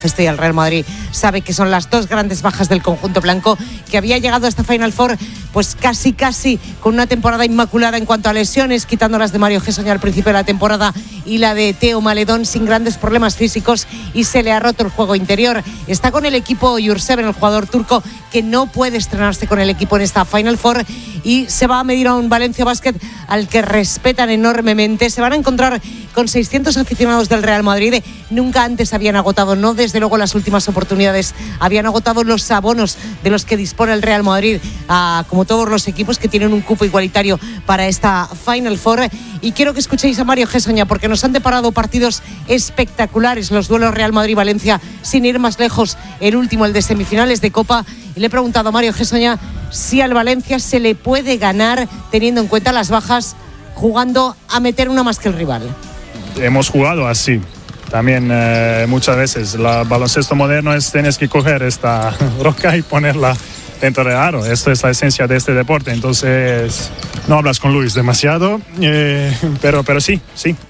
baloncesto y el Real Madrid sabe que son las dos grandes bajas del conjunto blanco, que había llegado a esta Final Four pues casi con una temporada inmaculada en cuanto a lesiones, quitando las de Mario Hezonja al principio de la temporada y la de Teo Maledón, sin grandes problemas físicos, y se le ha roto el juego interior. Está con el equipo Yurtseven, el jugador turco, que no puede estrenarse con el equipo en esta Final Four, y se va a medir a un Valencia Basket al que respetan enormemente. Se van a encontrar con 600 aficionados del Real Madrid. Nunca antes habían agotado, no desde luego las últimas oportunidades, habían agotado los abonos de los que dispone el Real Madrid, como todos los equipos que tienen un cupo igualitario para esta Final Four. Y quiero que escuchéis a Mario Hezonja, porque nos han deparado partidos espectaculares, los duelos Real Madrid-Valencia, sin ir más lejos, el último, el de semifinales de Copa. Y le he preguntado a Mario Hezonja si al Valencia se le puede ganar, teniendo en cuenta las bajas, jugando a meter una más que el rival. Hemos jugado así también muchas veces. El baloncesto moderno tienes que coger esta roca y ponerla dentro del aro. Esto es la esencia de este deporte. Entonces no hablas con Luis demasiado, pero sí.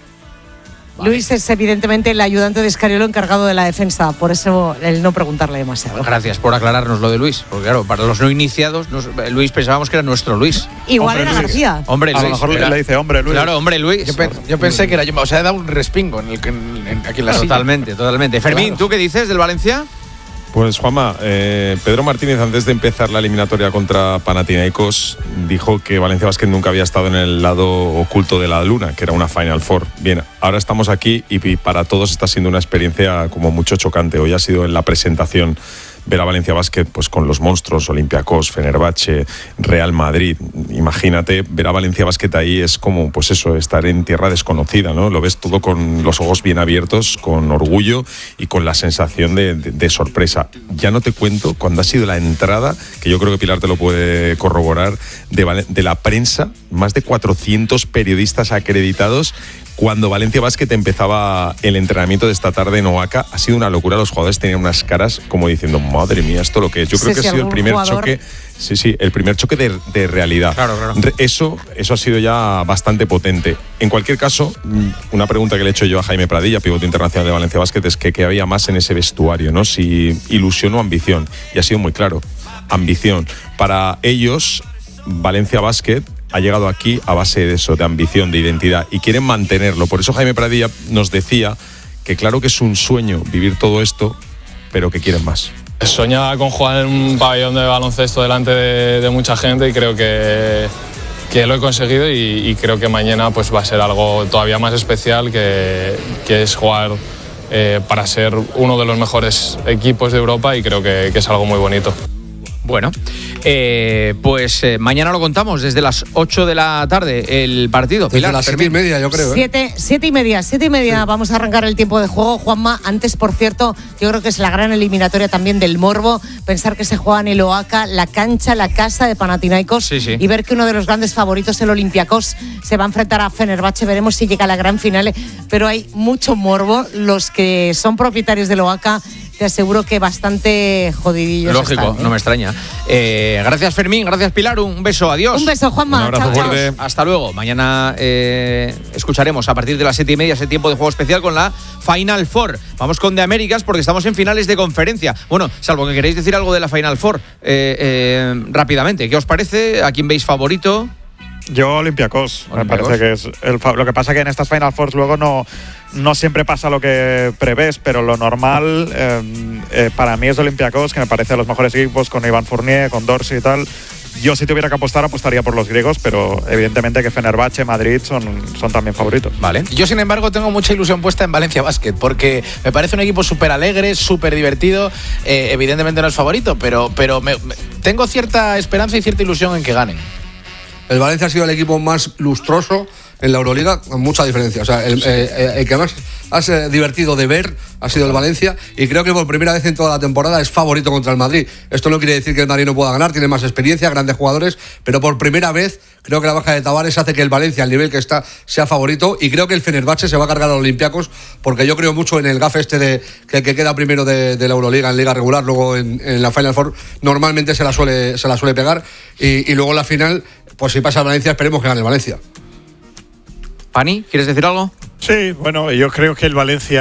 Vale. Luis es evidentemente el ayudante de Scariolo encargado de la defensa, por eso el no preguntarle demasiado. Gracias por aclararnos lo de Luis, porque claro, para los no iniciados, Luis pensábamos que era nuestro Luis. Igual era García. Hombre Luis. A lo mejor le dice hombre Luis. Claro, hombre Luis. Yo pensé que era yo, o sea, he dado un respingo aquí en la silla. Totalmente. Fermín, claro. ¿Tú qué dices del Valencia? Pues Juanma, Pedro Martínez, antes de empezar la eliminatoria contra Panathinaikos, dijo que Valencia Basket nunca había estado en el lado oculto de la luna, que era una Final Four. Bien, ahora estamos aquí y para todos está siendo una experiencia como mucho chocante. Hoy ha sido en la presentación ver a Valencia Basket pues con los monstruos, Olympiacos, Fenerbahce, Real Madrid. Imagínate, ver a Valencia Basket ahí es como, pues eso, estar en tierra desconocida, ¿no? Lo ves todo con los ojos bien abiertos, con orgullo y con la sensación de sorpresa. Ya no te cuento cuando ha sido la entrada, que yo creo que Pilar te lo puede corroborar, de la prensa, más de 400 periodistas acreditados. Cuando Valencia Basket empezaba el entrenamiento de esta tarde en Oaca, ha sido una locura. Los jugadores tenían unas caras como diciendo, madre mía, esto lo que es. Yo creo que ha sido el primer choque. Sí, el primer choque de realidad. Claro. Eso ha sido ya bastante potente. En cualquier caso, una pregunta que le he hecho yo a Jaime Pradilla, pivote internacional de Valencia Basket, es que había más en ese vestuario, ¿no? Si ilusión o ambición. Y ha sido muy claro, ambición. Para ellos, Valencia Basket ha llegado aquí a base de eso, de ambición, de identidad, y quieren mantenerlo. Por eso Jaime Pradilla nos decía que claro que es un sueño vivir todo esto, pero que quieren más. Soñaba con jugar en un pabellón de baloncesto delante de mucha gente, y creo que lo he conseguido, y creo que mañana pues va a ser algo todavía más especial, que es jugar para ser uno de los mejores equipos de Europa, y creo que es algo muy bonito. Bueno, pues mañana lo contamos desde las 8 de la tarde el partido. Desde las 7:30, yo creo. 7:30. Sí. Vamos a arrancar el tiempo de juego. Juanma, antes, por cierto, yo creo que es la gran eliminatoria también del morbo, pensar que se juega en el Oaca, la cancha, la casa de Panathinaikos, sí. Y ver que uno de los grandes favoritos, el Olympiacos, se va a enfrentar a Fenerbahce. Veremos si llega a la gran final, pero hay mucho morbo. Los que son propietarios del Oaca, te aseguro que bastante jodidillos. Lógico, están, no me extraña. Gracias Fermín, gracias Pilar, un beso, adiós. Un beso, Juanma. Un abrazo fuerte. Hasta luego. Mañana escucharemos a partir de las 7:30 ese tiempo de juego especial con la Final Four. Vamos con The Américas porque estamos en finales de conferencia. Bueno, salvo que queréis decir algo de la Final Four rápidamente. ¿Qué os parece? ¿A quién veis favorito? Yo Olympiacos. Me parece que es lo que pasa que en estas Final Fours luego no siempre pasa lo que prevés, pero lo normal para mí es Olympiacos, que me parece de los mejores equipos, con Ivan Fournier, con Dorsey y tal. Yo, si tuviera que apostar, apostaría por los griegos, pero evidentemente que Fenerbahce, Madrid son también favoritos. Vale. Yo, sin embargo, tengo mucha ilusión puesta en Valencia Basket, porque me parece un equipo súper alegre, súper divertido. Evidentemente no es favorito, pero tengo cierta esperanza y cierta ilusión en que ganen. El Valencia ha sido el equipo más lustroso en la Euroliga, con mucha diferencia. O sea, el que más ha sido divertido de ver ha sido el Valencia, y creo que por primera vez en toda la temporada es favorito contra el Madrid. Esto no quiere decir que el Madrid no pueda ganar, tiene más experiencia, grandes jugadores, pero por primera vez creo que la baja de Tavares hace que el Valencia, al nivel que está, sea favorito, y creo que el Fenerbahce se va a cargar a los Olympiacos, porque yo creo mucho en el gaf de que queda primero de la Euroliga en liga regular, luego en la Final Four normalmente se la suele pegar, y luego en la final, pues si pasa el Valencia, esperemos que gane el Valencia. Pani, ¿quieres decir algo? Sí, bueno, yo creo que el Valencia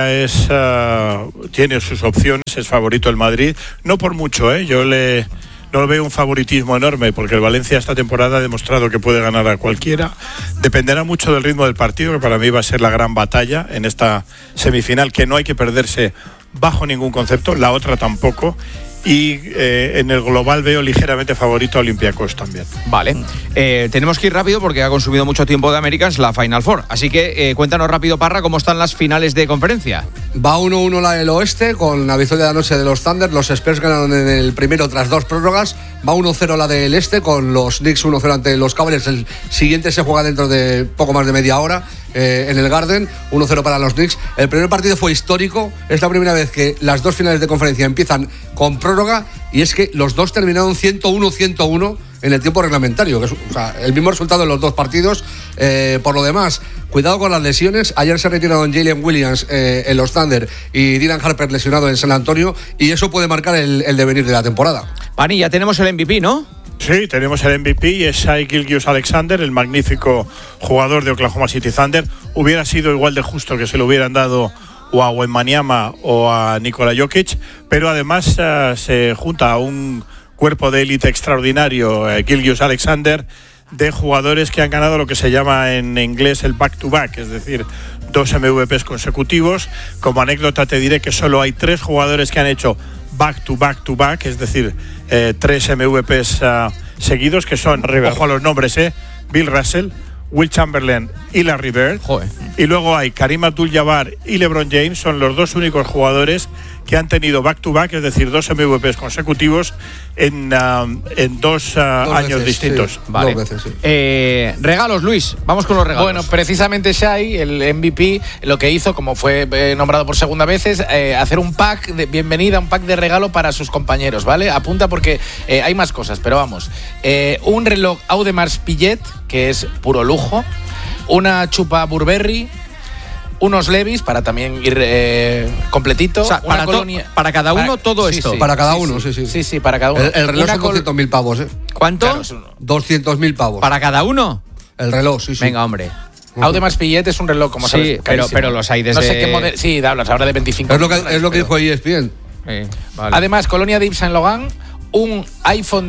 tiene sus opciones, es favorito el Madrid, no por mucho, yo no lo veo un favoritismo enorme, porque el Valencia esta temporada ha demostrado que puede ganar a cualquiera. Dependerá mucho del ritmo del partido, que para mí va a ser la gran batalla en esta semifinal, que no hay que perderse bajo ningún concepto, la otra tampoco. Y en el global veo ligeramente favorito a Olympiacos también. Vale. Tenemos que ir rápido porque ha consumido mucho tiempo de Americans la Final Four. Así que cuéntanos rápido, Parra, cómo están las finales de conferencia. Va 1-1 la del oeste con la victoria de anoche de los Thunder. Los Spurs ganaron en el primero tras 2 prórrogas. Va 1-0 la del este con los Knicks 1-0 ante los Cavaliers. El siguiente se juega dentro de poco más de media hora en el Garden. 1-0 para los Knicks. El primer partido fue histórico. Es la primera vez que las dos finales de conferencia empiezan con prórroga, y es que los dos terminaron 101-101 en el tiempo reglamentario, que es el mismo resultado en los dos partidos. Por lo demás, cuidado con las lesiones. Ayer se retiraron Jalen Williams en los Thunder y Dylan Harper lesionado en San Antonio, y eso puede marcar el devenir de la temporada. Pani, ya tenemos el MVP, ¿no? Sí, tenemos el MVP y es Shai Gilgeous-Alexander, el magnífico jugador de Oklahoma City Thunder. Hubiera sido igual de justo que se lo hubieran dado o a Wembanyama o a Nikola Jokic, pero además se junta a un cuerpo de élite extraordinario, Gilgeous-Alexander, de jugadores que han ganado lo que se llama en inglés el back-to-back, es decir, 2 MVPs consecutivos. Como anécdota te diré que solo hay 3 jugadores que han hecho back-to-back-to-back, es decir, 3 MVPs seguidos, que son, ojo a los nombres, Bill Russell, Will Chamberlain y Larry Bird. Joder. Y luego hay Karim Abdul-Jabbar y LeBron James, son los 2 únicos jugadores que han tenido back-to-back, es decir, 2 MVPs consecutivos en 2 años veces, distintos. Sí. Vale. 2 veces, sí. Regalos, Luis. Vamos con los regalos. Bueno, precisamente Shai, el MVP, lo que hizo, como fue nombrado por segunda vez, es hacer un pack de bienvenida, un pack de regalo para sus compañeros, ¿vale? Apunta porque hay más cosas, pero vamos. Un reloj Audemars Piguet, que es puro lujo. Una chupa Burberry. Unos Levi's para también ir completito. O sea, para cada uno todo esto. Sí, para cada uno, sí. Sí, para cada uno. El reloj son 200.000 pavos, ¿Cuánto? Claro, 200.000 pavos. ¿Para cada uno? El reloj, sí. Venga, hombre. Audemars Piguet es un reloj, como sabes, pero los hay desde... No sé qué modelo. Sí, hablas ahora de 25. Es lo que dijo ESPN. Vale. Además, Colonia de Yves Saint Laurent, un iPhone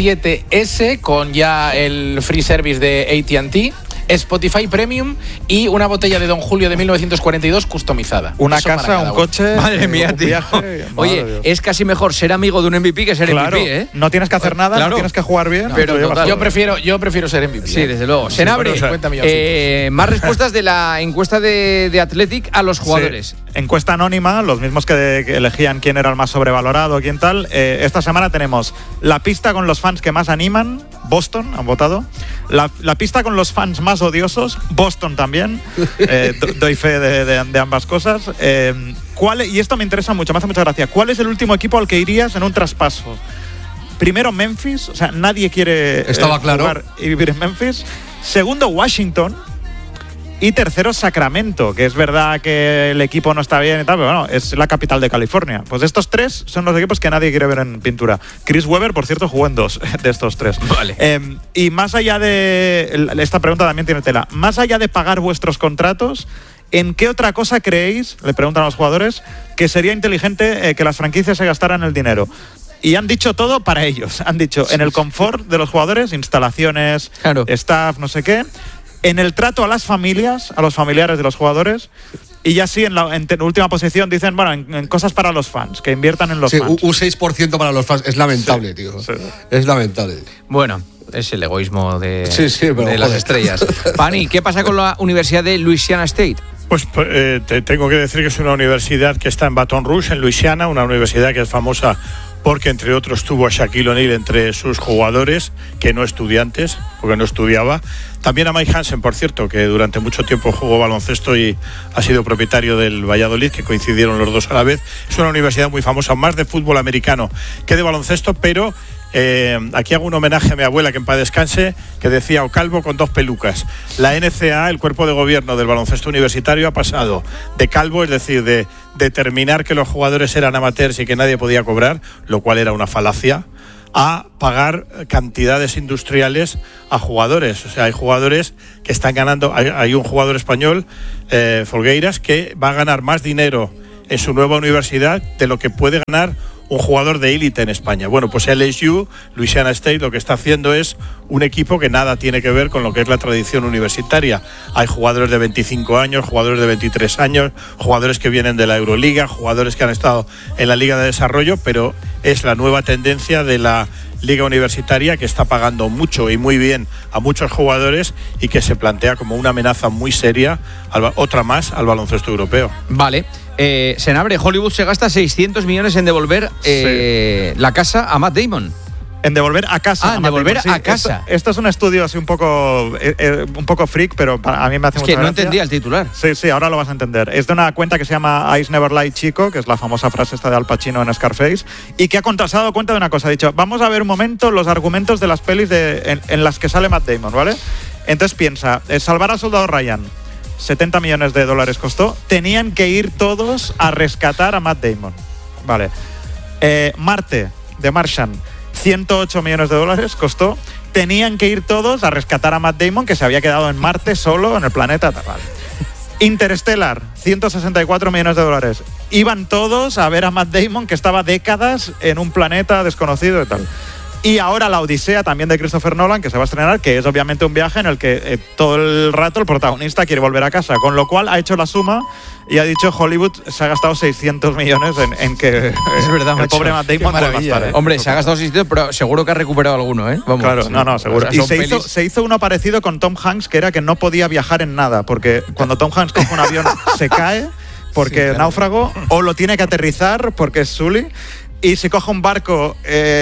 17S con ya el free service de AT&T, Spotify Premium y una botella de Don Julio de 1942 customizada. Una Eso casa, un coche. Madre mía, un tío. viaje. Oye, Dios. es casi mejor ser amigo de un MVP que ser Claro, MVP, ¿eh? no tienes que hacer nada, Claro. no tienes que jugar bien. Pero te lo llevas total. todo. Yo prefiero ser MVP. Sí, desde luego. Senabre, bueno, 50 milloncitos. más respuestas de la encuesta de Athletic a los jugadores. Sí. Encuesta anónima, los mismos que elegían quién era el más sobrevalorado, quién tal. Esta semana tenemos la pista con los fans que más animan, Boston, han votado. La pista con los fans más odiosos, Boston también. Doy fe de ambas cosas. Y esto me interesa mucho, me hace mucha gracia. ¿Cuál es el último equipo al que irías en un traspaso? Primero, Memphis, o sea, nadie quiere jugar y vivir en Memphis. Segundo, Washington. Y tercero, Sacramento, que es verdad que el equipo no está bien y tal, pero bueno, es la capital de California. Pues estos 3 son los equipos que nadie quiere ver en pintura. Chris Webber, por cierto, jugó en 2 de estos 3. Vale. Y más allá de... Esta pregunta también tiene tela. Más allá de pagar vuestros contratos, ¿en qué otra cosa creéis, le preguntan a los jugadores, que sería inteligente que las franquicias se gastaran el dinero? Y han dicho todo para ellos. Han dicho en el confort de los jugadores, instalaciones, Claro. staff, no sé qué. En el trato a las familias, a los familiares de los jugadores. Y ya sí, en última posición dicen, bueno, en cosas para los fans, que inviertan en los fans. Un 6% para los fans. Es lamentable, tío. Sí. Es lamentable. Bueno, es el egoísmo de pero las joder. estrellas. Pani, ¿qué pasa con la Universidad de Louisiana State? Pues te tengo que decir que es una universidad que está en Baton Rouge, en Luisiana, una universidad que es famosa porque, entre otros, tuvo a Shaquille O'Neal entre sus jugadores, que no estudiantes, porque no estudiaba. También a Mike Hansen, por cierto, que durante mucho tiempo jugó baloncesto y ha sido propietario del Valladolid, que coincidieron los dos a la vez. Es una universidad muy famosa, más de fútbol americano que de baloncesto, pero aquí hago un homenaje a mi abuela, que en paz descanse, que decía: o calvo con 2 pelucas. La NCAA, el cuerpo de gobierno del baloncesto universitario, ha pasado de calvo, es decir, de determinar que los jugadores eran amateurs y que nadie podía cobrar, lo cual era una falacia, a pagar cantidades industriales a jugadores. O sea, hay jugadores que están ganando. Hay un jugador español, Folgueiras, que va a ganar más dinero en su nueva universidad de lo que puede ganar un jugador de élite en España. Bueno, pues LSU, Louisiana State, lo que está haciendo es un equipo que nada tiene que ver con lo que es la tradición universitaria. Hay jugadores de 25 años, jugadores de 23 años, jugadores que vienen de la Euroliga, jugadores que han estado en la Liga de Desarrollo, pero es la nueva tendencia de la Liga Universitaria, que está pagando mucho y muy bien a muchos jugadores y que se plantea como una amenaza muy seria, otra más, al baloncesto europeo. Vale. Senabre, Hollywood se gasta 600 millones en devolver la casa a Matt Damon. En devolver a casa. En devolver a casa. Esto es un estudio así un poco freak, pero a mí me hace mucha gracia. No entendía el titular. Sí, ahora lo vas a entender. Es de una cuenta que se llama Eyes Never Lie Chico, que es la famosa frase esta de Al Pacino en Scarface, y que se ha dado cuenta de una cosa. Ha dicho, vamos a ver un momento los argumentos de las pelis en las que sale Matt Damon, ¿vale? Entonces piensa, salvar al soldado Ryan, $70 millones costó. Tenían que ir todos a rescatar a Matt Damon. Vale. Marte, de Martian, $108 millones costó. Tenían que ir todos a rescatar a Matt Damon, que se había quedado en Marte solo en el planeta. Vale. Interstellar, $164 millones. Iban todos a ver a Matt Damon, que estaba décadas en un planeta desconocido y tal. Y ahora la Odisea, también de Christopher Nolan, que se va a estrenar, que es obviamente un viaje en el que todo el rato el protagonista quiere volver a casa, con lo cual ha hecho la suma y ha dicho Hollywood se ha gastado 600 millones en que es verdad, el pobre Matt Damon vuelva a estar. Hombre, se ha gastado 600, pero seguro que ha recuperado alguno, ¿eh? Vamos, claro, no, seguro. O sea, y se hizo uno parecido con Tom Hanks, que era que no podía viajar en nada, porque cuando Tom Hanks coge un avión se cae porque náufrago, o lo tiene que aterrizar porque es Sully. Y si coge un barco,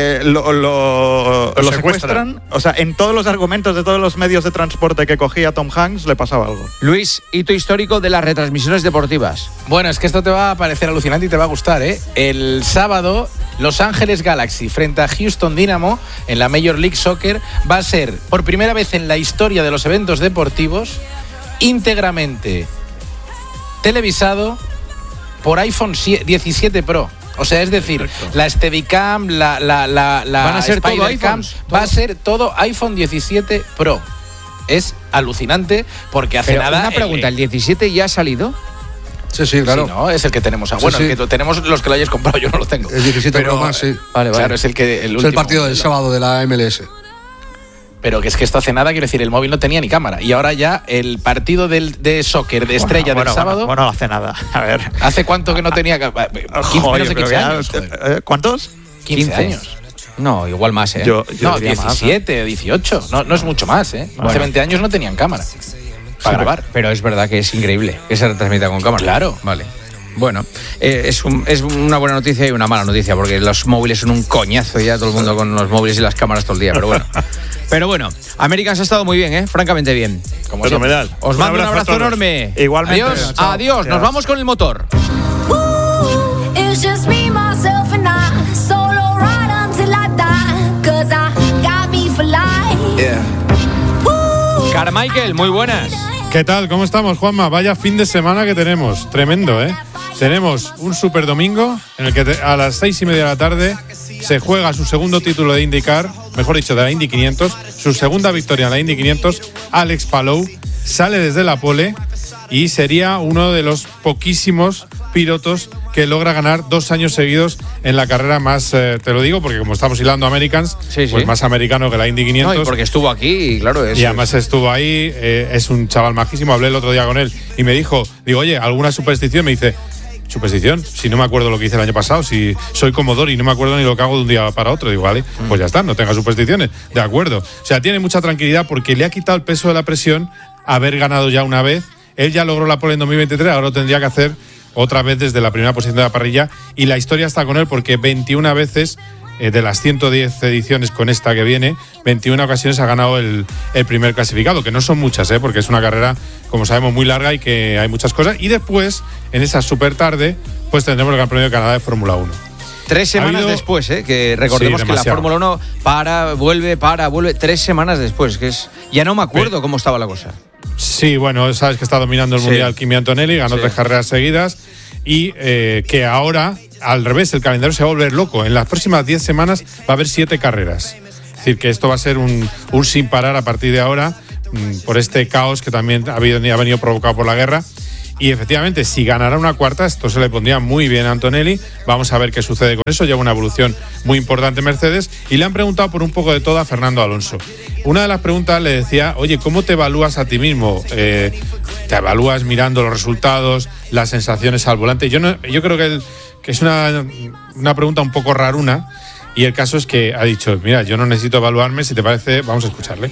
lo secuestran. O sea, en todos los argumentos de todos los medios de transporte que cogía Tom Hanks le pasaba algo. Luis, hito histórico de las retransmisiones deportivas. Bueno, es que esto te va a parecer alucinante y te va a gustar, ¿eh? El sábado, Los Ángeles Galaxy frente a Houston Dynamo en la Major League Soccer va a ser, por primera vez en la historia de los eventos deportivos, íntegramente televisado por iPhone 17 Pro. O sea, es decir, correcto, la Steadicam, la van a ser Spidercam, va a ser todo iPhone 17 Pro. Es alucinante porque hace nada... Una pregunta, ¿el 17 ya ha salido? Sí, claro. Sí, ¿no? Es el que tenemos. Bueno, el que tenemos los que lo hayáis comprado, yo no lo tengo. El 17 Pro más, sí. Vale. Claro, es el que... Es el partido del sábado de la MLS. Pero que es que esto hace nada, quiero decir, el móvil no tenía ni cámara. Y ahora ya el partido de soccer de estrella del sábado... Bueno, no hace nada. A ver. ¿Hace cuánto que no tenía cámara? 15 años. ¿Cuántos? 15 años. No, igual más, ¿eh? Yo no, 17, 18. No es mucho más, ¿eh? Bueno. Hace 20 años no tenían cámara para grabar. Pero es verdad que es increíble que se retransmita con cámara. Claro. Vale. Bueno, es una buena noticia y una mala noticia, porque los móviles son un coñazo ya, todo el mundo con los móviles y las cámaras todo el día, pero bueno. Americans ha estado muy bien, francamente bien. Como fenomenal. Os mando un abrazo enorme. Igualmente. Adiós. Nos vamos con el motor. Carmichael, muy buenas. ¿Qué tal? ¿Cómo estamos, Juanma? Vaya fin de semana que tenemos. Tremendo, ¿eh? Tenemos un super domingo en el que a las 6:30 de la tarde se juega su segundo título de IndyCar, mejor dicho, de la Indy 500, su segunda victoria en la Indy 500. Alex Palou sale desde la pole y sería uno de los poquísimos pilotos que logra ganar 2 años seguidos en la carrera más, te lo digo porque como estamos hilando Americans, pues más americano que la Indy 500. No, y porque estuvo aquí y claro. Y además estuvo ahí, es un chaval majísimo, hablé el otro día con él y me dijo, oye, ¿alguna superstición? Me dice, ¿superstición? Si no me acuerdo lo que hice el año pasado, si soy comodoro y no me acuerdo ni lo que hago de un día para otro. Digo, vale, pues ya está, no tenga supersticiones, de acuerdo. O sea, tiene mucha tranquilidad porque le ha quitado el peso de la presión haber ganado ya una vez. Él ya logró la pole en 2023, ahora lo tendría que hacer otra vez desde la primera posición de la parrilla, y la historia está con él porque 21 veces de las 110 ediciones con esta que viene, 21 ocasiones ha ganado el primer clasificado, que no son muchas, porque es una carrera, como sabemos, muy larga y que hay muchas cosas. Y después, en esa super tarde, pues tendremos el Gran Premio de Canadá de Fórmula 1. 3 semanas después, que recordemos que la Fórmula 1 vuelve, 3 semanas después, que es ya no me acuerdo cómo estaba la cosa. Sí, bueno, sabes que está dominando el Mundial Kimi Antonelli, ganó 3 carreras seguidas. y que ahora, al revés, el calendario se va a volver loco. En las próximas 10 semanas va a haber 7 carreras. Es decir, que esto va a ser un sin parar a partir de ahora, por este caos que también ha venido provocado por la guerra. Y efectivamente, si ganara una cuarta, esto se le pondría muy bien a Antonelli. Vamos a ver qué sucede con eso. Lleva una evolución muy importante Mercedes. Y le han preguntado por un poco de todo a Fernando Alonso. Una de las preguntas le decía, oye, ¿cómo te evalúas a ti mismo? ¿Te evalúas mirando los resultados, las sensaciones al volante? Yo creo que es una pregunta un poco raruna. Y el caso es que ha dicho, mira, yo no necesito evaluarme, si te parece, vamos a escucharle.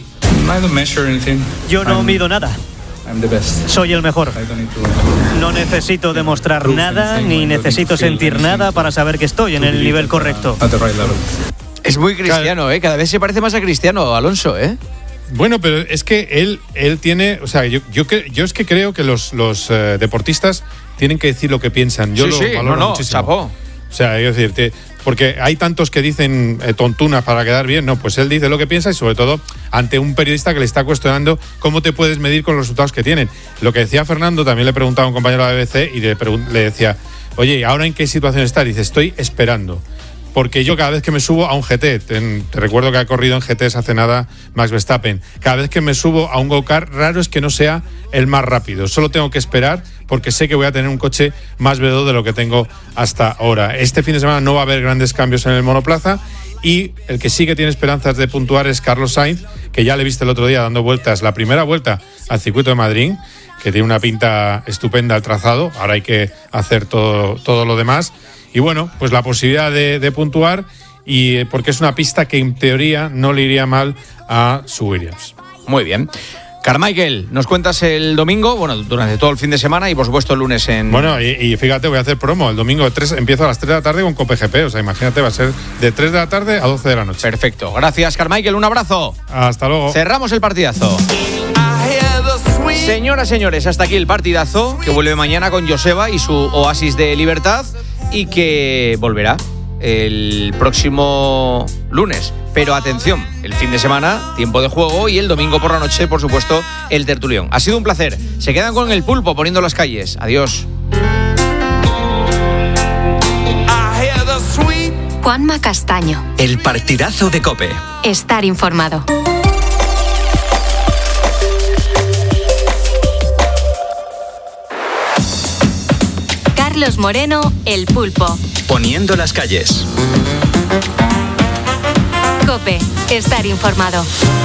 Yo no mido nada. Soy el mejor. No necesito demostrar nada, ni necesito sentir nada para saber que estoy en el nivel correcto. Es muy Cristiano, ¿eh? Cada vez se parece más a Cristiano, Alonso, ¿eh? Bueno, pero es que él tiene, o sea, yo es que creo que los deportistas tienen que decir lo que piensan. Yo lo valoro muchísimo. Chapó. O sea, es decir, porque hay tantos que dicen tontunas para quedar bien. No, pues él dice lo que piensa y sobre todo ante un periodista que le está cuestionando cómo te puedes medir con los resultados que tienen. Lo que decía Fernando, también le preguntaba a un compañero de la BBC y le decía, oye, ¿ahora en qué situación estás? Y dice, estoy esperando. Porque yo cada vez que me subo a un GT, te recuerdo que ha corrido en GTs hace nada Max Verstappen, cada vez que me subo a un go-kart, raro es que no sea el más rápido. Solo tengo que esperar porque sé que voy a tener un coche más veloz de lo que tengo hasta ahora. Este fin de semana no va a haber grandes cambios en el monoplaza y el que sí que tiene esperanzas de puntuar es Carlos Sainz, que ya le viste el otro día dando vueltas, la primera vuelta al circuito de Madrid, que tiene una pinta estupenda al trazado. Ahora hay que hacer todo lo demás. Y bueno, pues la posibilidad de puntuar, y porque es una pista que en teoría no le iría mal a su Williams. Muy bien. Carmichael, nos cuentas el domingo, bueno, durante todo el fin de semana y por supuesto el lunes en... Bueno, y fíjate, voy a hacer promo. El domingo empiezo a las 3 de la tarde con COPE-GP. O sea, imagínate, va a ser de 3 de la tarde a 12 de la noche. Perfecto. Gracias, Carmichael. Un abrazo. Hasta luego. Cerramos el partidazo. Señoras, señores, hasta aquí el partidazo, que vuelve mañana con Joseba y su oasis de libertad, y que volverá el próximo lunes. Pero atención, el fin de semana, tiempo de juego, y el domingo por la noche, por supuesto, el tertulión. Ha sido un placer. Se quedan con el pulpo poniendo las calles. Adiós. Juanma Castaño. El partidazo de COPE. Estar informado. Carlos Moreno, el pulpo. Poniendo las calles. COPE, estar informado.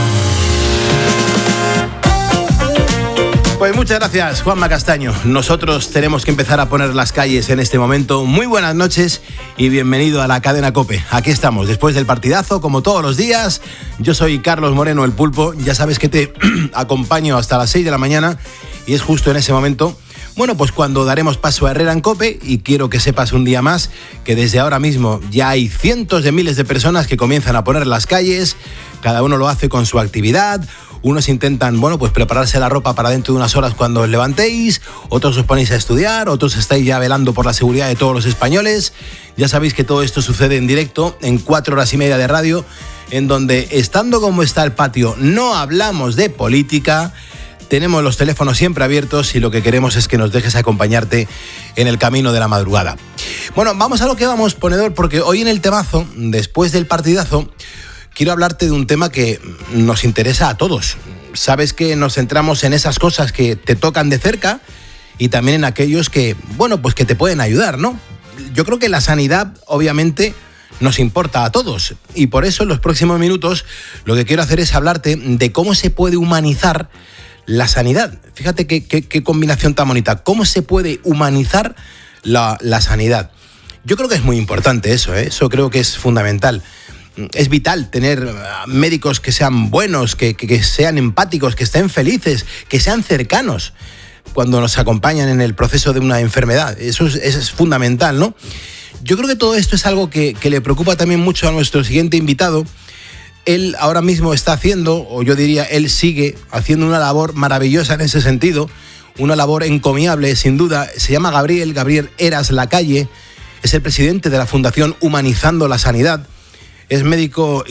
Pues muchas gracias, Juanma Castaño. Nosotros tenemos que empezar a poner las calles en este momento. Muy buenas noches y bienvenido a la cadena COPE. Aquí estamos, después del partidazo, como todos los días. Yo soy Carlos Moreno, el pulpo. Ya sabes que te acompaño hasta las 6 de la mañana y es justo en ese momento, bueno, pues cuando daremos paso a Herrera en COPE, y quiero que sepas un día más que desde ahora mismo ya hay cientos de miles de personas que comienzan a poner las calles. Cada uno lo hace con su actividad. Unos intentan, bueno, pues prepararse la ropa para dentro de unas horas cuando os levantéis, otros os ponéis a estudiar, otros estáis ya velando por la seguridad de todos los españoles. Ya sabéis que todo esto sucede en directo, en 4 horas y media de radio, en donde, estando como está el patio, no hablamos de política. Tenemos los teléfonos siempre abiertos y lo que queremos es que nos dejes acompañarte en el camino de la madrugada. Bueno, vamos a lo que vamos, ponedor, porque hoy en el temazo, después del partidazo, quiero hablarte de un tema que nos interesa a todos. Sabes que nos centramos en esas cosas que te tocan de cerca y también en aquellos que, bueno, pues que te pueden ayudar, ¿no? Yo creo que la sanidad, obviamente, nos importa a todos, y por eso en los próximos minutos lo que quiero hacer es hablarte de cómo se puede humanizar la sanidad. Fíjate qué combinación tan bonita. ¿Cómo se puede humanizar la sanidad? Yo creo que es muy importante eso, ¿eh? Eso creo que es fundamental. Es vital tener médicos que sean buenos, que sean empáticos, que estén felices, que sean cercanos cuando nos acompañan en el proceso de una enfermedad. Eso es fundamental, ¿no? Yo creo que todo esto es algo que le preocupa también mucho a nuestro siguiente invitado. Él ahora mismo está haciendo, o yo diría, él sigue haciendo una labor maravillosa en ese sentido, una labor encomiable, sin duda. Se llama Gabriel Heras Lacalle, es el presidente de la Fundación Humanizando la Sanidad, es médico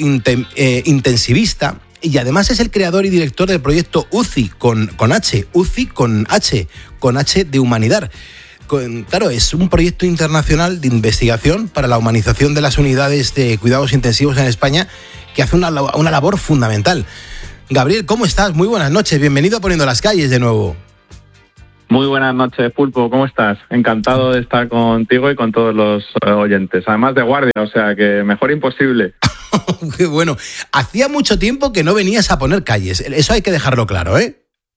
intensivista y además es el creador y director del proyecto UCI con H de humanidad. Claro, es un proyecto internacional de investigación para la humanización de las unidades de cuidados intensivos en España que hace una labor fundamental. Gabriel, ¿cómo estás? Muy buenas noches, bienvenido a Poniendo las Calles de nuevo. Muy buenas noches, Pulpo, ¿cómo estás? Encantado de estar contigo y con todos los oyentes, además de guardia, o sea que mejor imposible. Qué bueno, hacía mucho tiempo que no venías a poner calles, eso hay que dejarlo claro, ¿eh?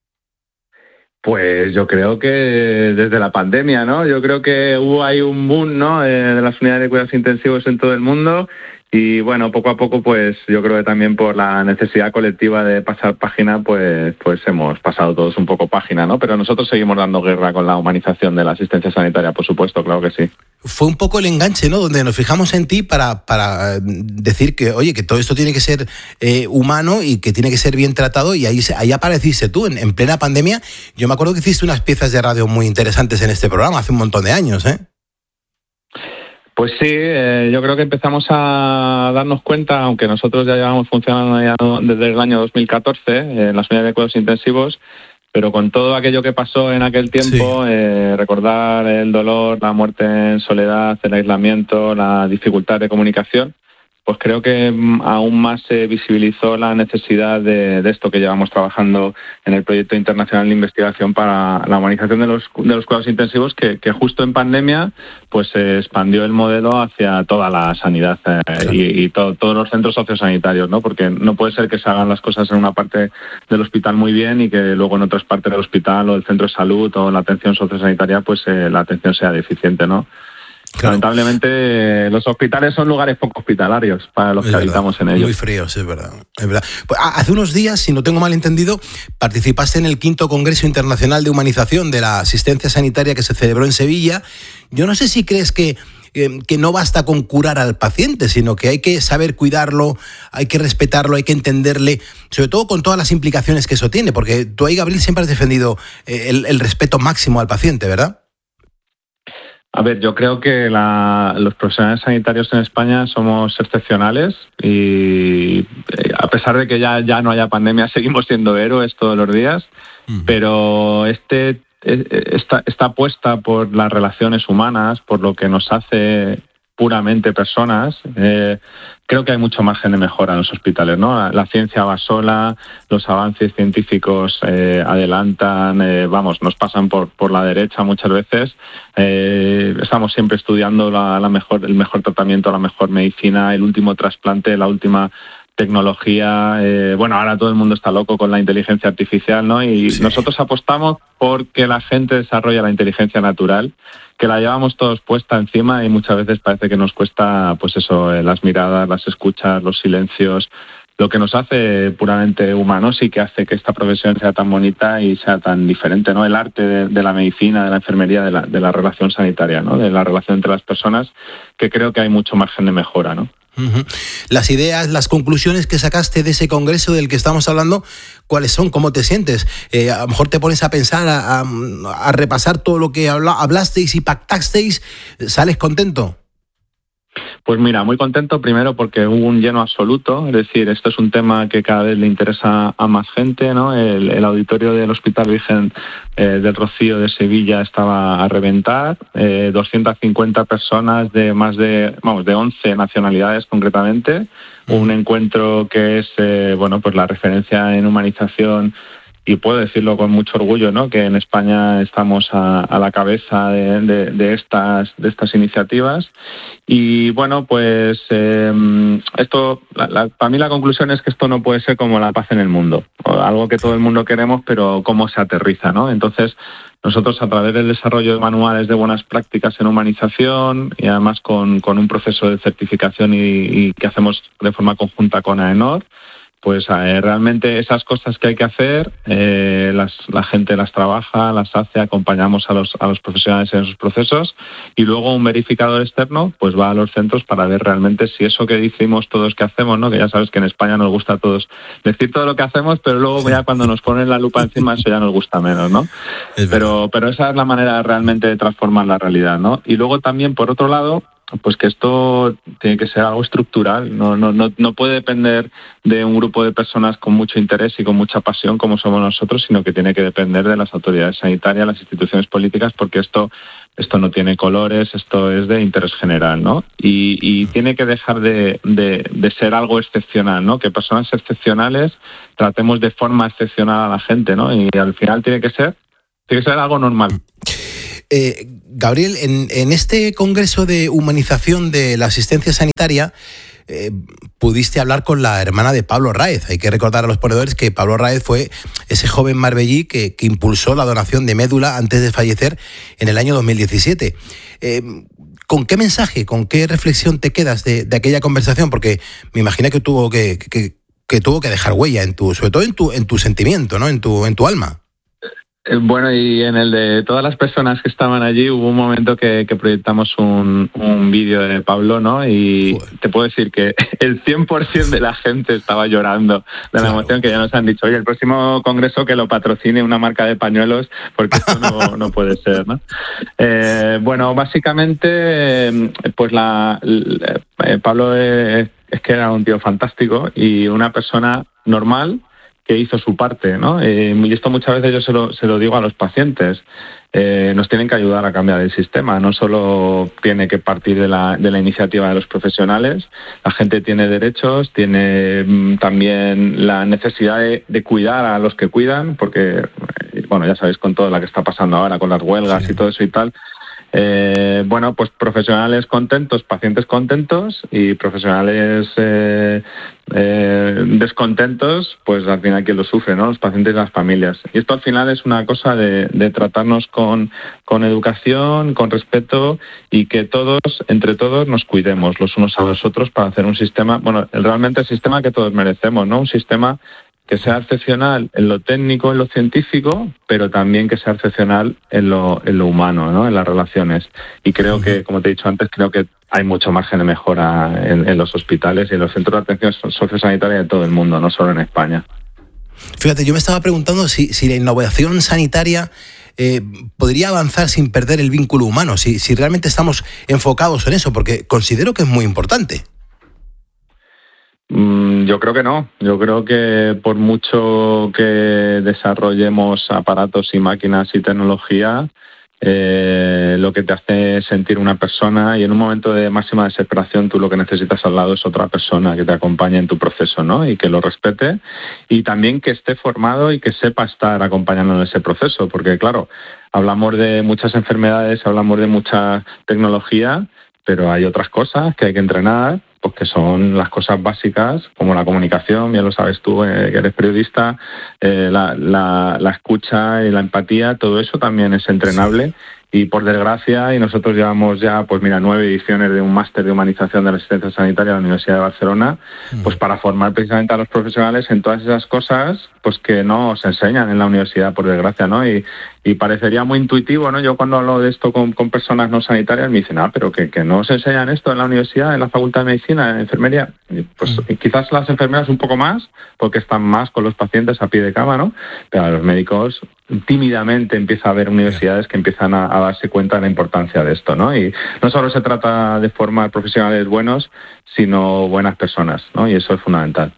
Pues yo creo que desde la pandemia, ¿no? Yo creo que hubo ahí un boom, ¿no? De las unidades de cuidados intensivos en todo el mundo. Y bueno, poco a poco, pues yo creo que también por la necesidad colectiva de pasar página, pues hemos pasado todos un poco página, ¿no? Pero nosotros seguimos dando guerra con la humanización de la asistencia sanitaria, por supuesto, claro que sí. Fue un poco el enganche, ¿no? Donde nos fijamos en ti para decir que, oye, que todo esto tiene que ser humano y que tiene que ser bien tratado, y ahí apareciste tú, en plena pandemia. Yo me acuerdo que hiciste unas piezas de radio muy interesantes en este programa hace un montón de años, ¿eh? Pues sí, yo creo que empezamos a darnos cuenta, aunque nosotros ya llevamos funcionando ya desde el año 2014 en las unidades de cuidados intensivos, pero con todo aquello que pasó en aquel tiempo, sí. Recordar el dolor, la muerte en soledad, el aislamiento, la dificultad de comunicación, pues creo que aún más se visibilizó la necesidad de esto que llevamos trabajando en el proyecto internacional de investigación para la humanización de los cuidados intensivos, que justo en pandemia pues se expandió el modelo hacia toda la sanidad y todos los centros sociosanitarios, ¿no? Porque no puede ser que se hagan las cosas en una parte del hospital muy bien y que luego en otras partes del hospital o del centro de salud o la atención sociosanitaria pues la atención sea deficiente, ¿no? Claro. Lamentablemente los hospitales son lugares poco hospitalarios para los que habitamos en ellos. Muy fríos, es verdad. Pues hace unos días, si no tengo mal entendido, participaste en el 5º Congreso Internacional de Humanización de la Asistencia Sanitaria que se celebró en Sevilla. Yo no sé si crees que no basta con curar al paciente, sino que hay que saber cuidarlo, hay que respetarlo, hay que entenderle, sobre todo con todas las implicaciones que eso tiene, porque tú ahí, Gabriel, siempre has defendido el respeto máximo al paciente, ¿verdad? A ver, yo creo que los profesionales sanitarios en España somos excepcionales y a pesar de que ya no haya pandemia, seguimos siendo héroes todos los días, pero esta apuesta por las relaciones humanas, por lo que nos hace puramente personas, creo que hay mucho margen de mejora en los hospitales, ¿no? La ciencia va sola, los avances científicos adelantan, nos pasan por la derecha muchas veces. Estamos siempre estudiando el mejor tratamiento, la mejor medicina, el último trasplante, la última tecnología. Ahora todo el mundo está loco con la inteligencia artificial, ¿no? Y sí. Nosotros apostamos porque la gente desarrolla la inteligencia natural, que la llevamos todos puesta encima y muchas veces parece que nos cuesta, pues eso, las miradas, las escuchas, los silencios, lo que nos hace puramente humanos y que hace que esta profesión sea tan bonita y sea tan diferente, ¿no? El arte de la medicina, de la enfermería, de la relación sanitaria, ¿no? De la relación entre las personas, que creo que hay mucho margen de mejora, ¿no? Uh-huh. Las ideas, las conclusiones que sacaste de ese congreso del que estamos hablando, ¿cuáles son? ¿Cómo te sientes? A lo mejor te pones a pensar, a repasar todo lo que hablasteis y pactasteis, ¿sales contento? Pues mira, muy contento primero porque hubo un lleno absoluto, es decir, esto es un tema que cada vez le interesa a más gente, ¿no? El auditorio del Hospital Virgen del Rocío de Sevilla estaba a reventar, 250 personas de más de 11 nacionalidades concretamente, un encuentro que es pues la referencia en humanización. Y puedo decirlo con mucho orgullo, ¿no? Que en España estamos a la cabeza de estas iniciativas. Y bueno, pues esto, para mí la conclusión es que esto no puede ser como la paz en el mundo, algo que todo el mundo queremos, pero cómo se aterriza, ¿no? Entonces, nosotros a través del desarrollo de manuales de buenas prácticas en humanización y además con un proceso de certificación y que hacemos de forma conjunta con AENOR, pues realmente esas cosas que hay que hacer, la gente las trabaja, las hace, acompañamos a los profesionales en esos procesos y luego un verificador externo pues va a los centros para ver realmente si eso que decimos todos que hacemos, ¿no? Que ya sabes que en España nos gusta a todos decir todo lo que hacemos, pero luego ya cuando nos ponen la lupa encima eso ya nos gusta menos, ¿no? Pero esa es la manera realmente de transformar la realidad, ¿no? Y luego también, por otro lado, pues que esto tiene que ser algo estructural, no puede depender de un grupo de personas con mucho interés y con mucha pasión como somos nosotros, sino que tiene que depender de las autoridades sanitarias, las instituciones políticas, porque esto no tiene colores, esto es de interés general, ¿no? Y tiene que dejar de ser algo excepcional, ¿no? Que personas excepcionales tratemos de forma excepcional a la gente, ¿no? Y al final tiene que ser algo normal. Gabriel, en este congreso de humanización de la asistencia sanitaria, pudiste hablar con la hermana de Pablo Raez. Hay que recordar a los ponedores que Pablo Raez fue ese joven marbellí que impulsó la donación de médula antes de fallecer en el año 2017. ¿Con qué mensaje, con qué reflexión te quedas de aquella conversación? Porque me imagino que tuvo que dejar huella sobre todo en tu sentimiento, ¿no? En tu alma. Bueno, y en el de todas las personas que estaban allí hubo un momento que proyectamos un vídeo de Pablo, ¿no? Y te puedo decir que el 100% de la gente estaba llorando de la emoción, que ya nos han dicho, oye, el próximo congreso que lo patrocine una marca de pañuelos, porque esto no puede ser, ¿no? Bueno, básicamente, pues Pablo es que era un tío fantástico y una persona normal, que hizo su parte, ¿no? Y esto muchas veces yo se lo digo a los pacientes. Nos tienen que ayudar a cambiar el sistema. No solo tiene que partir de la iniciativa de los profesionales. La gente tiene derechos, tiene también la necesidad de cuidar a los que cuidan, porque, bueno, ya sabéis con todo lo que está pasando ahora, con las huelgas y todo eso y tal. Bueno, pues profesionales contentos, pacientes contentos, y profesionales descontentos, pues al final quien lo sufre, ¿no? Los pacientes y las familias. Y esto al final es una cosa de tratarnos con educación, con respeto, y que todos, entre todos, nos cuidemos los unos a los otros para hacer un sistema, bueno, realmente el sistema que todos merecemos, ¿no? Un sistema que sea excepcional en lo técnico, en lo científico, pero también que sea excepcional en lo humano, ¿no? En las relaciones. Y creo que, como te he dicho antes, creo que hay mucho margen de mejora en los hospitales y en los centros de atención sociosanitaria de todo el mundo, no solo en España. Fíjate, yo me estaba preguntando si la innovación sanitaria podría avanzar sin perder el vínculo humano, si realmente estamos enfocados en eso, porque considero que es muy importante. Yo creo que no. Yo creo que por mucho que desarrollemos aparatos y máquinas y tecnología, lo que te hace sentir una persona, y en un momento de máxima desesperación tú lo que necesitas al lado es otra persona que te acompañe en tu proceso, ¿no? Y que lo respete, y también que esté formado y que sepa estar acompañando en ese proceso, porque claro, hablamos de muchas enfermedades, hablamos de mucha tecnología, pero hay otras cosas que hay que entrenar, pues que son las cosas básicas, como la comunicación, ya lo sabes tú, que eres periodista, la escucha y la empatía, todo eso también es entrenable. Y por desgracia, y nosotros llevamos ya, pues mira, 9 ediciones de un máster de humanización de la asistencia sanitaria en la Universidad de Barcelona, pues para formar precisamente a los profesionales en todas esas cosas, pues que no se enseñan en la universidad, por desgracia, ¿no? Y parecería muy intuitivo, ¿no? Yo cuando hablo de esto con personas no sanitarias me dicen, pero que no se enseñan esto en la universidad, en la Facultad de Medicina, en enfermería. Pues quizás las enfermeras un poco más, porque están más con los pacientes a pie de cama, ¿no? Pero a los médicos tímidamente empieza a haber universidades que empiezan a darse cuenta de la importancia de esto, ¿no? Y no solo se trata de formar profesionales buenos, sino buenas personas, ¿no? Y eso es fundamental.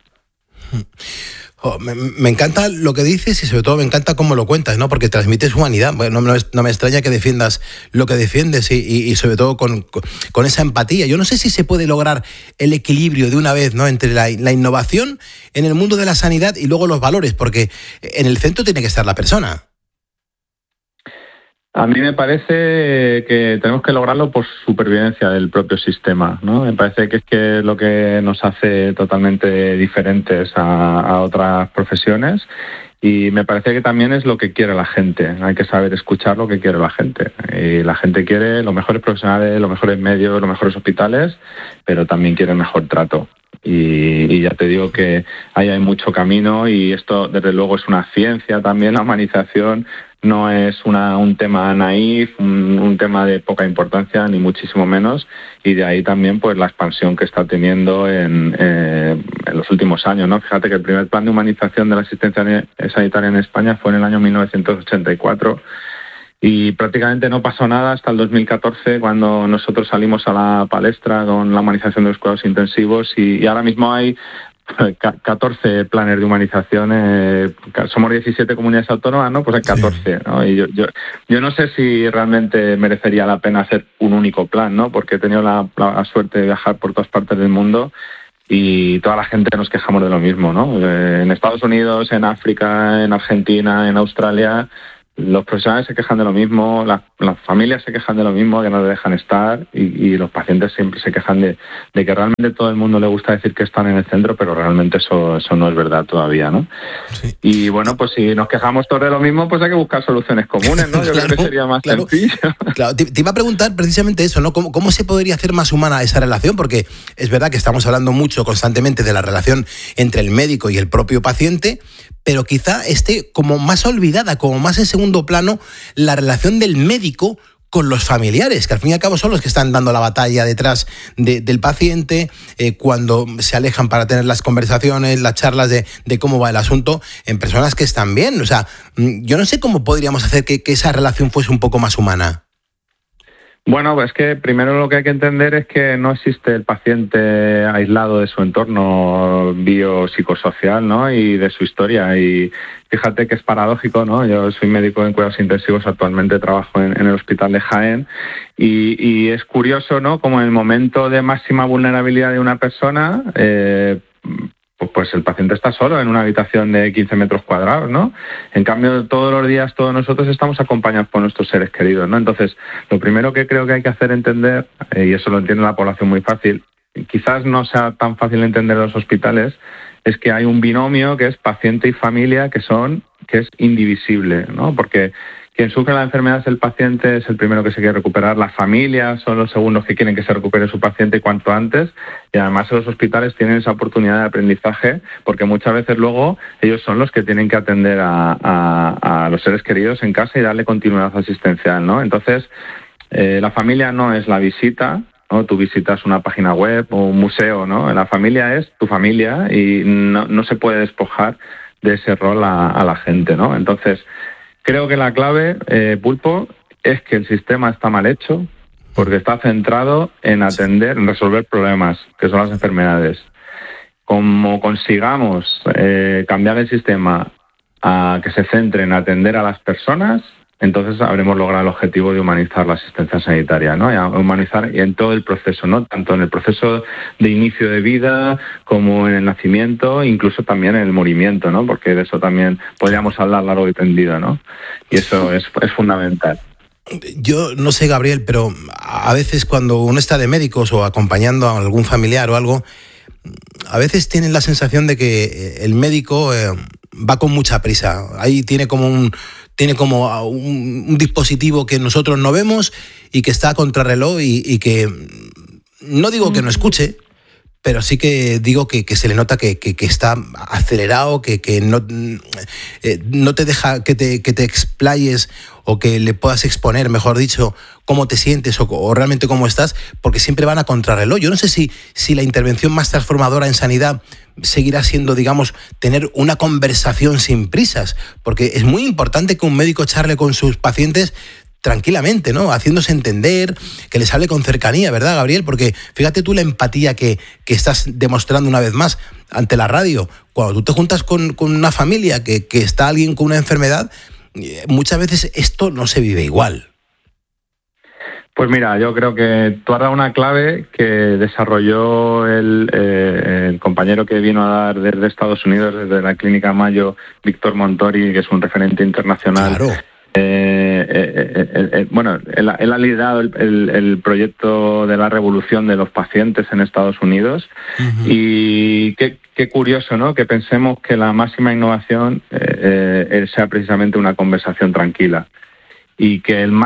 Me encanta lo que dices y sobre todo me encanta cómo lo cuentas, ¿no? Porque transmites humanidad. Bueno, no me extraña que defiendas lo que defiendes y sobre todo con esa empatía. Yo no sé si se puede lograr el equilibrio de una vez, ¿no? Entre la innovación en el mundo de la sanidad y luego los valores, porque en el centro tiene que estar la persona. A mí me parece que tenemos que lograrlo por supervivencia del propio sistema, ¿no? Me parece que es que lo que nos hace totalmente diferentes a otras profesiones, y me parece que también es lo que quiere la gente. Hay que saber escuchar lo que quiere la gente. Y la gente quiere los mejores profesionales, los mejores medios, los mejores hospitales, pero también quiere mejor trato. Y ya te digo que ahí hay mucho camino, y esto desde luego es una ciencia también, la humanización. No es un tema naif, un tema de poca importancia, ni muchísimo menos, y de ahí también pues la expansión que está teniendo en los últimos años, ¿no? Fíjate que el primer plan de humanización de la asistencia sanitaria en España fue en el año 1984, Y prácticamente no pasó nada hasta el 2014, cuando nosotros salimos a la palestra con la humanización de los cuidados intensivos, y ahora mismo hay 14 planes de humanización. Somos 17 comunidades autónomas, ¿no? Pues hay 14, ¿no? Y yo no sé si realmente merecería la pena hacer un único plan, ¿no? Porque he tenido la suerte de viajar por todas partes del mundo y toda la gente nos quejamos de lo mismo, ¿no? En Estados Unidos, en África, en Argentina, en Australia, los profesionales se quejan de lo mismo, las familias se quejan de lo mismo, que no le dejan estar, y los pacientes siempre se quejan de que realmente todo el mundo le gusta decir que están en el centro, pero realmente eso no es verdad todavía, ¿no? Sí. Y bueno, pues si nos quejamos todos de lo mismo, pues hay que buscar soluciones comunes, ¿no? Yo creo que sería más sencillo. Claro, te iba a preguntar precisamente eso, ¿no? ¿Cómo se podría hacer más humana esa relación? Porque es verdad que estamos hablando mucho constantemente de la relación entre el médico y el propio paciente, pero quizá esté como más olvidada, como más en segundo plano, la relación del médico con los familiares, que al fin y al cabo son los que están dando la batalla detrás del paciente, cuando se alejan para tener las conversaciones, las charlas de cómo va el asunto, en personas que están bien. O sea, yo no sé cómo podríamos hacer que esa relación fuese un poco más humana. Bueno, pues que primero lo que hay que entender es que no existe el paciente aislado de su entorno biopsicosocial, ¿no? Y de su historia. Y fíjate que es paradójico, ¿no? Yo soy médico en cuidados intensivos, actualmente trabajo en el hospital de Jaén, y es curioso, ¿no? Como en el momento de máxima vulnerabilidad de una persona, pues el paciente está solo en una habitación de 15 metros cuadrados, ¿no? En cambio, todos los días, todos nosotros estamos acompañados por nuestros seres queridos, ¿no? Entonces, lo primero que creo que hay que hacer entender, y eso lo entiende la población muy fácil, quizás no sea tan fácil entender los hospitales, es que hay un binomio que es paciente y familia que es indivisible, ¿no? Porque quien sufre la enfermedad es el paciente, es el primero que se quiere recuperar. La familia son los segundos que quieren que se recupere su paciente cuanto antes. Y además los hospitales tienen esa oportunidad de aprendizaje, porque muchas veces luego ellos son los que tienen que atender a los seres queridos en casa y darle continuidad asistencial, ¿no? Entonces, la familia no es la visita, ¿no? Tú visitas una página web o un museo, ¿no? La familia es tu familia y no se puede despojar de ese rol a la gente, ¿no? Entonces, creo que la clave, Pulpo, es que el sistema está mal hecho porque está centrado en atender, en resolver problemas, que son las enfermedades. Como consigamos cambiar el sistema a que se centre en atender a las personas, entonces habremos logrado el objetivo de humanizar la asistencia sanitaria, ¿no? Y humanizar en todo el proceso, ¿no? Tanto en el proceso de inicio de vida como en el nacimiento, incluso también en el morirmiento, ¿no? Porque de eso también podríamos hablar largo y tendido, ¿no? Y eso es fundamental. Yo no sé, Gabriel, pero a veces cuando uno está de médicos o acompañando a algún familiar o algo, a veces tienen la sensación de que el médico va con mucha prisa. Ahí tiene como un dispositivo que nosotros no vemos y que está a contrarreloj y que no digo que no escuche, pero sí que digo que se le nota que está acelerado, que no te deja que te explayes o que le puedas exponer, mejor dicho, cómo te sientes o realmente cómo estás, porque siempre van a contrarreloj. Yo no sé si la intervención más transformadora en sanidad seguirá siendo, digamos, tener una conversación sin prisas, porque es muy importante que un médico charle con sus pacientes tranquilamente, ¿no? Haciéndose entender, que les hable con cercanía, ¿verdad, Gabriel? Porque fíjate tú la empatía que estás demostrando una vez más ante la radio. Cuando tú te juntas con una familia que está alguien con una enfermedad, muchas veces esto no se vive igual. Pues mira, yo creo que tú has dado una clave que desarrolló el compañero que vino a dar desde Estados Unidos, desde la Clínica Mayo, Víctor Montori, que es un referente internacional. Claro. Bueno, él ha liderado el proyecto de la revolución de los pacientes en Estados Unidos. Uh-huh. Y qué curioso, ¿no? Que pensemos que la máxima innovación sea precisamente una conversación tranquila. Y que el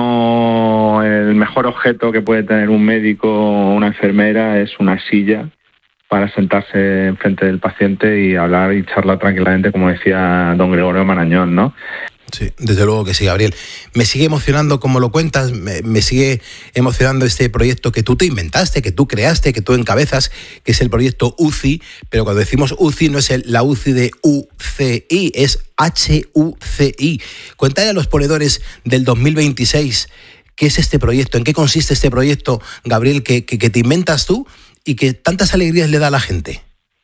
mejor objeto que puede tener un médico o una enfermera es una silla para sentarse enfrente del paciente y hablar y charlar tranquilamente, como decía don Gregorio Marañón, ¿no? Sí, desde luego que sí, Gabriel. Me sigue emocionando como lo cuentas, me sigue emocionando este proyecto que tú te inventaste, que tú creaste, que tú encabezas, que es el proyecto UCI, pero cuando decimos UCI no es la UCI de UCI, es HUCI. Cuéntale a los ponedores del 2026 qué es este proyecto, en qué consiste este proyecto, Gabriel, que te inventas tú y que tantas alegrías le da a la gente.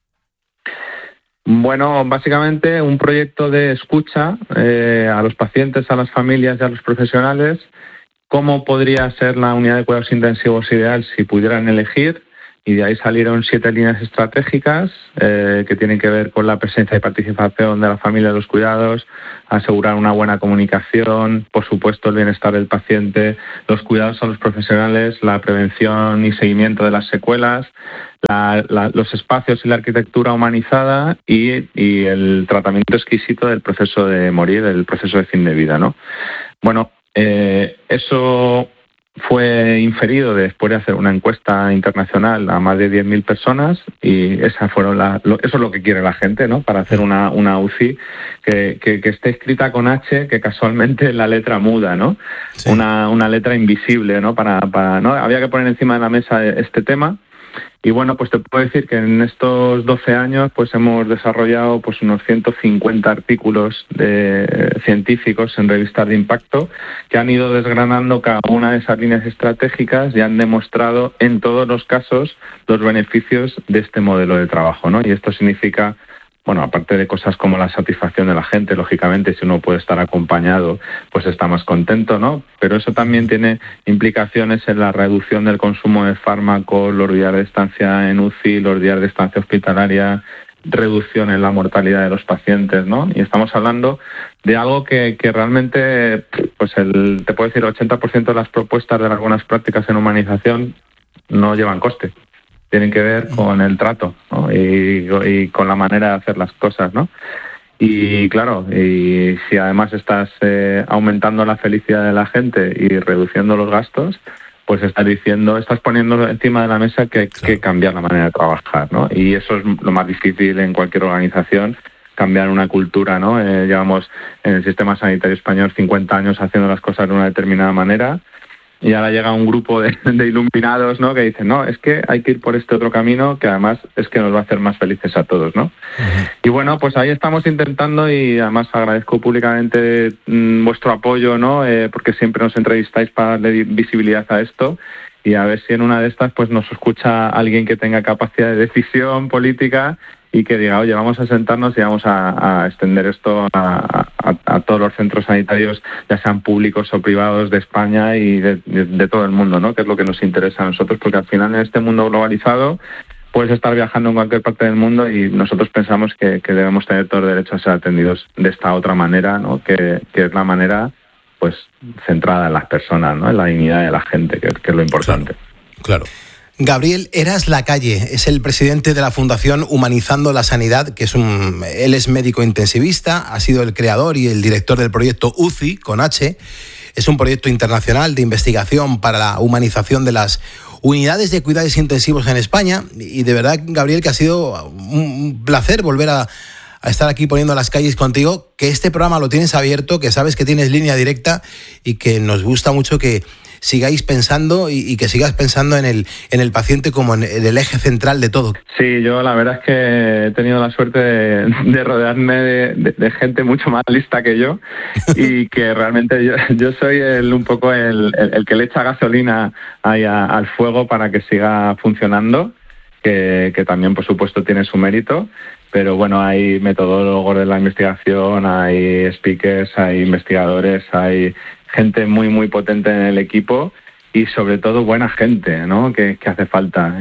Bueno, básicamente un proyecto de escucha a los pacientes, a las familias y a los profesionales. ¿Cómo podría ser la unidad de cuidados intensivos ideal si pudieran elegir? Y de ahí salieron 7 líneas estratégicas que tienen que ver con la presencia y participación de la familia en los cuidados, asegurar una buena comunicación, por supuesto el bienestar del paciente, los cuidados a los profesionales, la prevención y seguimiento de las secuelas, los espacios y la arquitectura humanizada y el tratamiento exquisito del proceso de morir, del proceso de fin de vida, ¿no? Bueno, eso fue inferido después de hacer una encuesta internacional a más de 10.000 personas y esas fueron eso es lo que quiere la gente, ¿no? Para hacer una UCI que esté escrita con H, que casualmente es la letra muda, ¿no? Sí. Una letra invisible, ¿no? ¿no? Había que poner encima de la mesa este tema. Y bueno, pues te puedo decir que en estos 12 años pues hemos desarrollado pues unos 150 artículos científicos en revistas de impacto que han ido desgranando cada una de esas líneas estratégicas y han demostrado en todos los casos los beneficios de este modelo de trabajo, ¿no? Y esto significa, bueno, aparte de cosas como la satisfacción de la gente, lógicamente, si uno puede estar acompañado, pues está más contento, ¿no? Pero eso también tiene implicaciones en la reducción del consumo de fármacos, los días de estancia en UCI, los días de estancia hospitalaria, reducción en la mortalidad de los pacientes, ¿no? Y estamos hablando de algo que realmente, pues te puedo decir, el 80% de las propuestas de las buenas prácticas en humanización no llevan coste. Tienen que ver con el trato, ¿no? y con la manera de hacer las cosas, ¿no? Y claro, y si además estás aumentando la felicidad de la gente y reduciendo los gastos, pues estás poniendo encima de la mesa que hay que cambiar la manera de trabajar, ¿no? Y eso es lo más difícil en cualquier organización, cambiar una cultura, ¿no? Llevamos en el sistema sanitario español 50 años haciendo las cosas de una determinada manera. Y ahora llega un grupo de iluminados, ¿no? Que dicen, no, es que hay que ir por este otro camino que además es que nos va a hacer más felices a todos, ¿no? Uh-huh. Y bueno, pues ahí estamos intentando y además agradezco públicamente vuestro apoyo, ¿no? Porque siempre nos entrevistáis para darle visibilidad a esto y a ver si en una de estas pues nos escucha alguien que tenga capacidad de decisión política y que diga, oye, vamos a sentarnos y vamos a extender esto a todos los centros sanitarios, ya sean públicos o privados de España y de todo el mundo, ¿no? Que es lo que nos interesa a nosotros, porque al final en este mundo globalizado puedes estar viajando en cualquier parte del mundo y nosotros pensamos que debemos tener todo el derecho a ser atendidos de esta otra manera, ¿no? Que es la manera pues centrada en las personas, ¿no? En la dignidad de la gente, que es lo importante. Claro. Gabriel Heras Lacalle es el presidente de la Fundación Humanizando la Sanidad, él es médico intensivista, ha sido el creador y el director del proyecto UCI, con H. Es un proyecto internacional de investigación para la humanización de las unidades de cuidados intensivos en España. Y de verdad, Gabriel, que ha sido un placer volver a estar aquí poniendo las calles contigo, que este programa lo tienes abierto, que sabes que tienes línea directa y que nos gusta mucho que sigáis pensando y que sigas pensando en el paciente como en el eje central de todo. Sí, yo la verdad es que he tenido la suerte de rodearme de gente mucho más lista que yo y que realmente yo soy un poco el que le echa gasolina ahí al fuego para que siga funcionando, que también por supuesto tiene su mérito. Pero bueno, hay metodólogos de la investigación, hay speakers, hay investigadores, hay gente muy, muy potente en el equipo y sobre todo buena gente, ¿no? Que hace falta.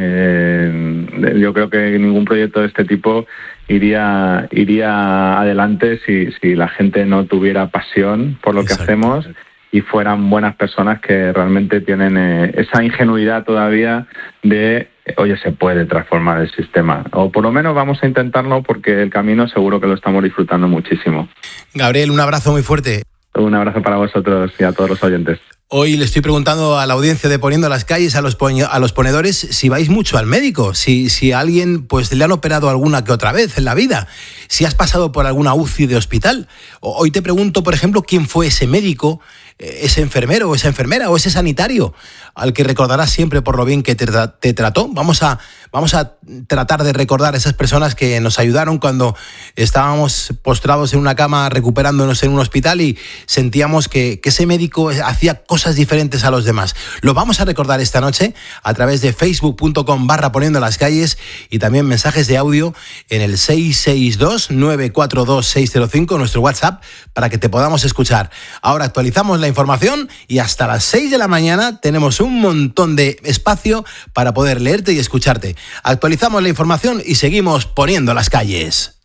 Yo creo que ningún proyecto de este tipo iría adelante si la gente no tuviera pasión por lo que hacemos y fueran buenas personas que realmente tienen esa ingenuidad todavía de, oye, se puede transformar el sistema. O por lo menos vamos a intentarlo porque el camino seguro que lo estamos disfrutando muchísimo. Gabriel, un abrazo muy fuerte. Un abrazo para vosotros y a todos los oyentes. Hoy le estoy preguntando a la audiencia de Poniendo las Calles, a los ponedores, si vais mucho al médico, si a alguien pues le han operado alguna que otra vez en la vida, si has pasado por alguna UCI de hospital. Hoy te pregunto, por ejemplo, quién fue ese médico, ese enfermero o esa enfermera o ese sanitario al que recordarás siempre por lo bien que te trató. Vamos a tratar de recordar a esas personas que nos ayudaron cuando estábamos postrados en una cama recuperándonos en un hospital y sentíamos que ese médico hacía cosas diferentes a los demás. Lo vamos a recordar esta noche a través de facebook.com/Poniendo las Calles y también mensajes de audio en el 662-942-605, nuestro WhatsApp, para que te podamos escuchar. Ahora actualizamos la información y hasta las 6 de la mañana tenemos un montón de espacio para poder leerte y escucharte. Actualizamos la información y seguimos Poniendo las Calles.